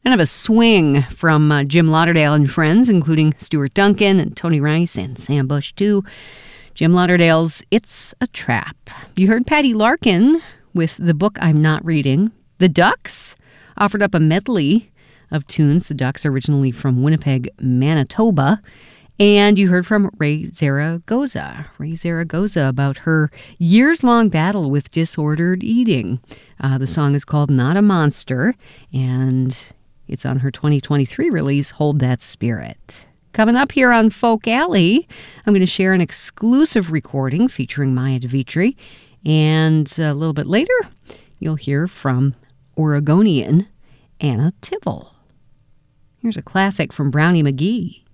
Kind of a swing from Jim Lauderdale and friends, including Stuart Duncan and Tony Rice and Sam Bush, too. Jim Lauderdale's It's a Trap. You heard Patty Larkin with The Book I'm Not Reading. The Ducks offered up a medley of tunes. The Ducks are originally from Winnipeg, Manitoba. And you heard from Ray Zaragoza. Ray Zaragoza about her years-long battle with disordered eating. The song is called Not a Monster, and it's on her 2023 release, Hold That Spirit. Coming up here on Folk Alley, I'm going to share an exclusive recording featuring Maya DeVitri. And a little bit later, you'll hear from Oregonian Anna Tivell. Here's a classic from Brownie McGhee.